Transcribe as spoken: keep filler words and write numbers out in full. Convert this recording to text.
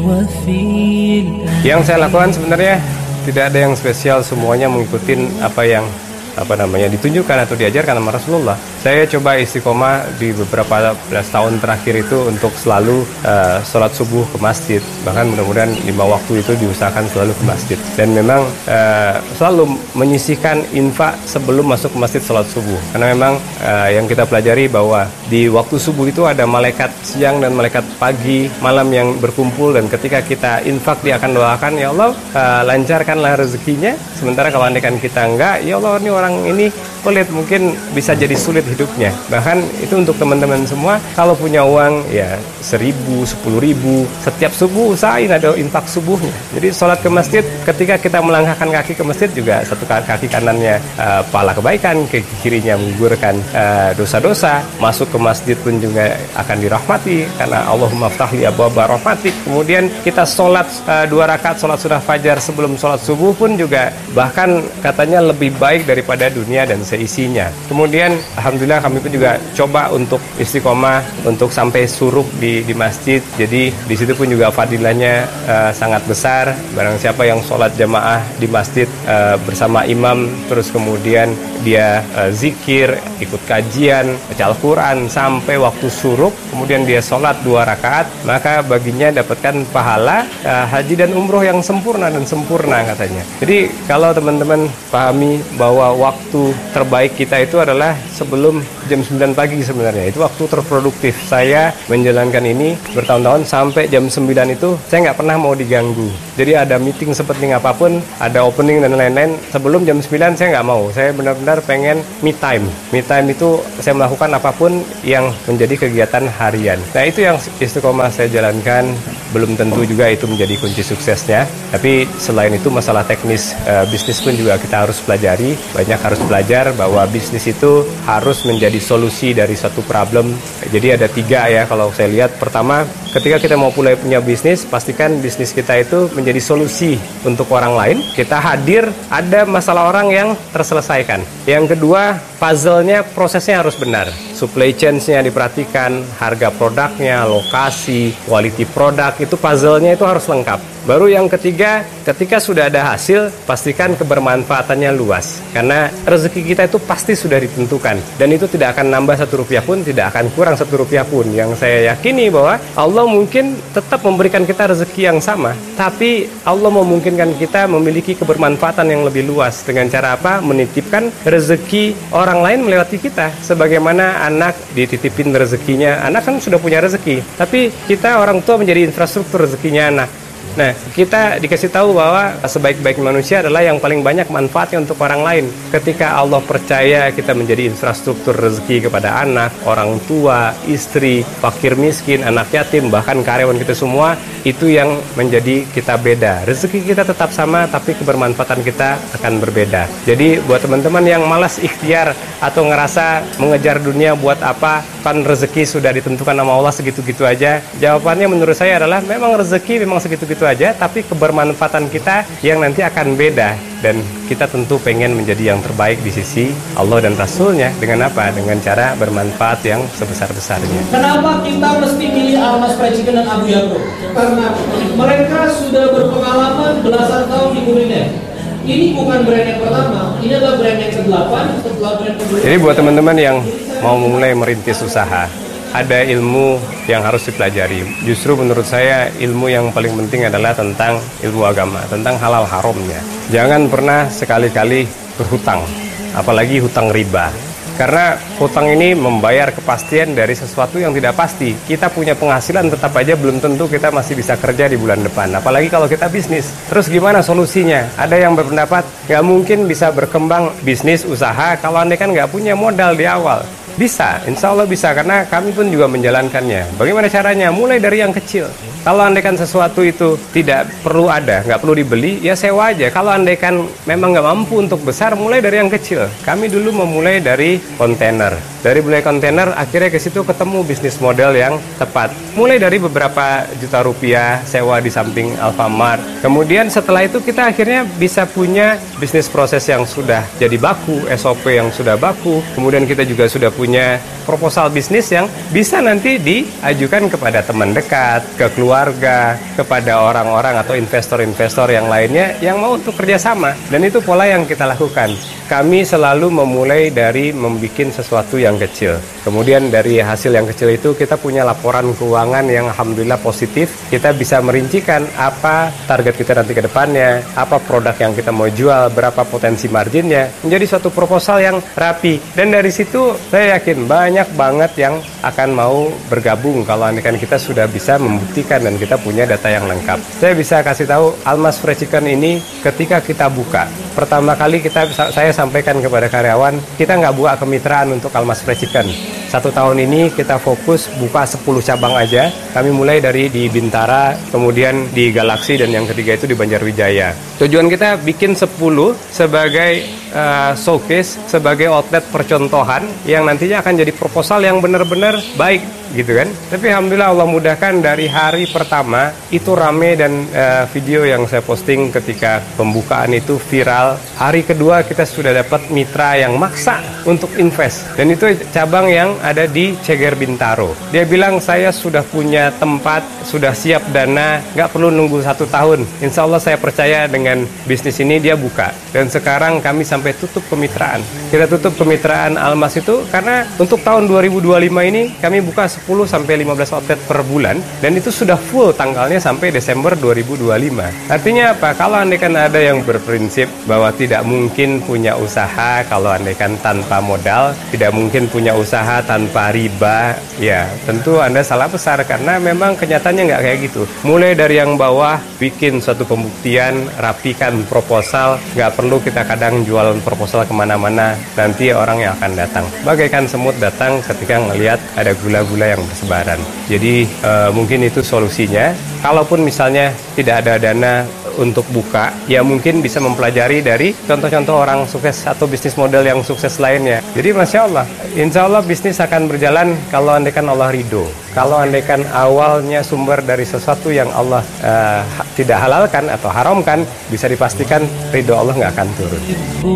Yang saya lakukan sebenarnya tidak ada yang spesial, semuanya mengikuti apa yang apa namanya ditunjukkan atau diajarkan sama Rasulullah. Saya coba istiqomah di beberapa belas tahun terakhir itu untuk selalu uh, sholat subuh ke masjid. Bahkan mudah-mudahan lima waktu itu diusahakan selalu ke masjid. Dan memang uh, selalu menyisihkan infak sebelum masuk ke masjid sholat subuh. Karena memang uh, yang kita pelajari bahwa di waktu subuh itu ada malaikat siang dan malaikat pagi, malam yang berkumpul. Dan ketika kita infak, dia akan doakan, ya Allah uh, lancarkanlah rezekinya. Sementara kalau andaikan kita enggak, ya Allah ini orang ini pelit, mungkin bisa jadi sulit hidupnya. Bahkan itu untuk teman-teman semua, kalau punya uang ya seribu, sepuluh ribu, setiap subuh usahain ada infak subuhnya. Jadi sholat ke masjid, ketika kita melangkahkan kaki ke masjid juga satu kaki kanannya uh, pahala kebaikan, ke kirinya menggugurkan uh, dosa-dosa. Masuk ke masjid pun juga akan dirahmati karena Allahumma ftahli abwaaba rahmatik. Kemudian kita sholat uh, dua rakaat sholat sunnah fajar sebelum sholat subuh pun juga bahkan katanya lebih baik daripada dunia dan seisinya. Kemudian alhamdulillah kami pun juga coba untuk istiqomah untuk sampai suruk di di masjid. Jadi di situ pun juga fadilahnya uh, sangat besar. Barang siapa yang sholat jamaah di masjid uh, bersama imam, terus kemudian dia uh, zikir, ikut kajian, baca Al-Quran sampai waktu suruk, kemudian dia sholat dua rakaat, maka baginya dapatkan pahala uh, haji dan umroh yang sempurna dan sempurna katanya. Jadi kalau teman-teman pahami bahwa waktu terbaik kita itu adalah sebelum jam sembilan pagi sebenarnya. Itu waktu terproduktif. Saya menjalankan ini bertahun-tahun sampai jam sembilan itu saya nggak pernah mau diganggu. Jadi ada meeting sepenting apapun, ada opening dan lain-lain, sebelum jam sembilan saya nggak mau. Saya benar-benar pengen me time. Me time itu saya melakukan apapun yang menjadi kegiatan harian. Nah itu yang istiqomah saya jalankan. Belum tentu juga itu menjadi kunci suksesnya. Tapi selain itu masalah teknis e, bisnis pun juga kita harus pelajari. Banyak harus belajar bahwa bisnis itu harus menjadi solusi dari suatu problem. Jadi ada tiga ya kalau saya lihat. Pertama, ketika kita mau mulai punya bisnis, pastikan bisnis kita itu menjadi solusi untuk orang lain. Kita hadir, ada masalah orang yang terselesaikan. Yang kedua, puzzle-nya, prosesnya harus benar. Supply chain-nya diperhatikan, harga produknya, lokasi, quality produk, itu puzzle-nya itu harus lengkap. Baru yang ketiga, ketika sudah ada hasil, pastikan kebermanfaatannya luas. Karena rezeki kita itu pasti sudah ditentukan. Dan itu tidak akan nambah satu rupiah pun, tidak akan kurang satu rupiah pun. Yang saya yakini bahwa Allah mungkin tetap memberikan kita rezeki yang sama, tapi Allah memungkinkan kita memiliki kebermanfaatan yang lebih luas. Dengan cara apa? Menitipkan rezeki orang lain melewati kita. Sebagaimana anak dititipin rezekinya, anak kan sudah punya rezeki, tapi kita orang tua menjadi infrastruktur rezekinya anak. Nah, kita dikasih tahu bahwa sebaik-baik manusia adalah yang paling banyak manfaatnya untuk orang lain. Ketika Allah percaya kita menjadi infrastruktur rezeki kepada anak, orang tua, istri, fakir miskin, anak yatim, bahkan karyawan kita semua, itu yang menjadi kita beda. Rezeki kita tetap sama, tapi kebermanfaatan kita akan berbeda. Jadi buat teman-teman yang malas ikhtiar atau ngerasa mengejar dunia buat apa, kan rezeki sudah ditentukan sama Allah segitu-gitu aja. Jawabannya menurut saya adalah memang rezeki memang segitu-gitu aja, tapi kebermanfaatan kita yang nanti akan beda. Dan kita tentu pengen menjadi yang terbaik di sisi Allah dan Rasulnya. Dengan apa? Dengan cara bermanfaat yang sebesar-besarnya. Kenapa kita mesti milih Almas Fried Chicken dan Abu Yabro? Karena mereka sudah berpengalaman belasan tahun di kuliner. Ini bukan brand yang pertama, ini adalah brand yang kedelapan setelah brand kedua. Jadi buat teman-teman yang mau mulai merintis usaha, ada ilmu yang harus dipelajari. Justru menurut saya ilmu yang paling penting adalah tentang ilmu agama, tentang halal haramnya. Jangan pernah sekali-kali berhutang, apalagi hutang riba. Karena hutang ini membayar kepastian dari sesuatu yang tidak pasti. Kita punya penghasilan tetap aja belum tentu kita masih bisa kerja di bulan depan. Apalagi kalau kita bisnis. Terus gimana solusinya? Ada yang berpendapat nggak mungkin bisa berkembang bisnis usaha kalau Anda kan nggak punya modal di awal. Bisa, insya Allah bisa, karena kami pun juga menjalankannya. Bagaimana caranya? Mulai dari yang kecil. Kalau andaikan sesuatu itu tidak perlu ada, nggak perlu dibeli, ya sewa aja. Kalau andaikan memang nggak mampu untuk besar, mulai dari yang kecil. Kami dulu memulai dari kontainer. Dari mulai kontainer, akhirnya ke situ ketemu bisnis model yang tepat. Mulai dari beberapa juta rupiah, sewa di samping Alfamart. Kemudian setelah itu kita akhirnya bisa punya bisnis proses yang sudah jadi baku, S O P yang sudah baku. Kemudian kita juga sudah punya punya proposal bisnis yang bisa nanti diajukan kepada teman dekat, ke keluarga, kepada orang-orang atau investor-investor yang lainnya yang mau untuk kerjasama. Dan itu pola yang kita lakukan. Kami selalu memulai dari membuat sesuatu yang kecil. Kemudian dari hasil yang kecil itu kita punya laporan keuangan yang alhamdulillah positif. Kita bisa merincikan apa target kita nanti ke depannya, apa produk yang kita mau jual, berapa potensi marginnya, menjadi suatu proposal yang rapi. Dan dari situ saya yakin banyak banget yang akan mau bergabung kalau andaikan kita sudah bisa membuktikan dan kita punya data yang lengkap. Saya bisa kasih tahu Almas Fried Chicken ini ketika kita buka, pertama kali kita saya sampaikan kepada karyawan, kita nggak buka kemitraan untuk Almas Fried Chicken. Satu tahun ini kita fokus buka sepuluh cabang aja. Kami mulai dari di Bintara, kemudian di Galaksi, dan yang ketiga itu di Banjarwijaya. Tujuan kita bikin sepuluh sebagai uh, showcase, sebagai outlet percontohan yang nantinya akan jadi proposal yang benar-benar baik gitu kan. Tapi alhamdulillah Allah mudahkan dari hari pertama itu rame, dan uh, video yang saya posting ketika pembukaan itu viral. Hari kedua kita sudah dapat mitra yang maksa untuk invest, dan itu cabang yang ada di Ceger Bintaro. Dia bilang saya sudah punya tempat, sudah siap dana, nggak perlu nunggu satu tahun. Insya Allah saya percaya dengan bisnis ini dia buka. Dan sekarang kami sampai tutup kemitraan. Kita tutup kemitraan Almas itu karena untuk tahun dua ribu dua puluh lima ini kami buka sepuluh sampai lima belas outlet per bulan, dan itu sudah full tanggalnya sampai Desember dua ribu dua puluh lima. Artinya apa? Kalau andaikan ada yang berprinsip bahwa tidak mungkin punya usaha kalau andaikan tanpa modal, tidak mungkin punya usaha tanpa riba, ya tentu Anda salah besar, karena memang kenyataannya nggak kayak gitu. Mulai dari yang bawah, bikin suatu pembuktian, rapikan proposal, nggak perlu kita kadang jualan proposal kemana-mana, nanti orang yang akan datang bagaikan semut datang ketika ngelihat ada gula-gula yang bersebaran. Jadi e, mungkin itu solusinya. Kalaupun misalnya tidak ada dana untuk buka, ya mungkin bisa mempelajari dari contoh-contoh orang sukses atau bisnis model yang sukses lainnya. Jadi Masya Allah, Insya Allah bisnis akan berjalan kalau andaikan Allah ridho. Kalau andaikan awalnya sumber dari sesuatu yang Allah uh, tidak halalkan atau haramkan, bisa dipastikan ridho Allah nggak akan turun.